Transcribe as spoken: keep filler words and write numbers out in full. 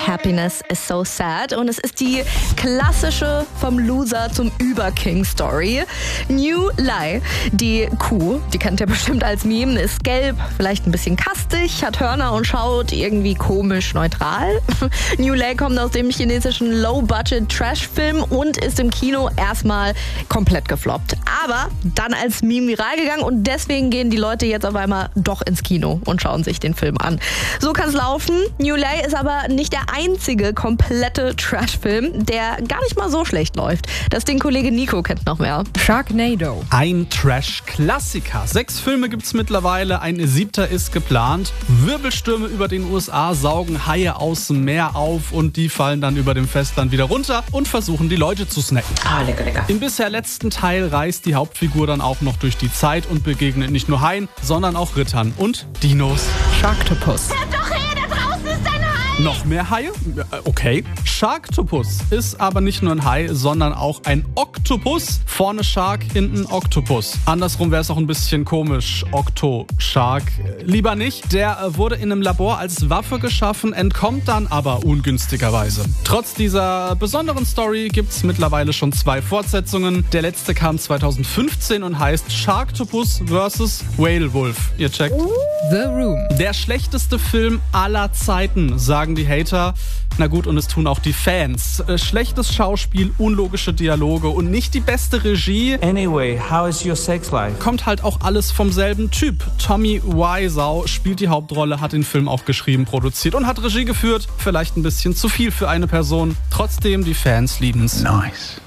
Happiness is so sad. Und es ist die klassische vom Loser zum Über-King-Story. New Lai, die Kuh, die kennt ihr bestimmt als Meme, ist gelb, vielleicht ein bisschen kastig, hat Hörner und schaut irgendwie komisch neutral. New Lai kommt aus dem chinesischen Low-Budget-Trash-Film und ist im Kino erstmal komplett gefloppt. Aber dann als Meme viral gegangen und deswegen gehen die Leute jetzt auf einmal doch ins Kino und schauen sich den Film an. So kann es laufen. New Lai ist aber nicht der einzige komplette Trash-Film, der gar nicht mal so schlecht läuft. Das den Kollege Nico kennt noch mehr. Sharknado. Ein Trash-Klassiker. Sechs Filme gibt's mittlerweile, ein siebter ist geplant. Wirbelstürme über den U S A saugen Haie aus dem Meer auf und die fallen dann über dem Festland wieder runter und versuchen die Leute zu snacken. Ah, lecker, lecker. Im bisher letzten Teil reist die Hauptfigur dann auch noch durch die Zeit und begegnet nicht nur Haien, sondern auch Rittern und Dinos. Sharktopus. Doch her, da draußen ist ein Hai! Noch mehr Haie? Okay. Sharktopus ist aber nicht nur ein Hai, sondern auch ein Oktopus. Vorne Shark, hinten Oktopus. Andersrum wäre es auch ein bisschen komisch. Okto-Shark. Lieber nicht. Der wurde in einem Labor als Waffe geschaffen, entkommt dann aber ungünstigerweise. Trotz dieser besonderen Story gibt es mittlerweile schon zwei Fortsetzungen. Der letzte kam zweitausendfünfzehn und heißt Sharktopus versus Whale Wolf. Ihr checkt? The Room. Der schlechteste Film aller Zeiten, sagen die Hater. Na gut, und es tun auch die Fans. Äh, Schlechtes Schauspiel, unlogische Dialoge und nicht die beste Regie. Anyway, how is your sex life? Kommt halt auch alles vom selben Typ. Tommy Wiseau spielt die Hauptrolle, hat den Film auch geschrieben, produziert und hat Regie geführt. Vielleicht ein bisschen zu viel für eine Person. Trotzdem, die Fans lieben's. Nice.